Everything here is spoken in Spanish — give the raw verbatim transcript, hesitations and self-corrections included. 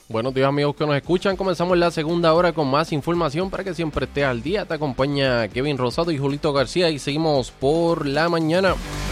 Buenos días, amigos que nos escuchan. Comenzamos la segunda hora con más información para que siempre estés al día. Te acompaña Kevin Rosado y Julito García y seguimos por la mañana.